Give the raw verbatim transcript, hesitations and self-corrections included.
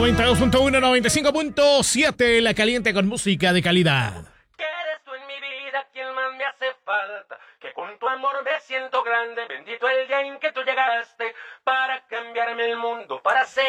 noventa y dos punto uno, noventa y cinco punto siete, La Caliente con música de calidad. Que eres tú en mi vida quien más me hace falta, que con tu amor me siento grande, bendito el día en que tú llegaste para cambiarme el mundo, para ser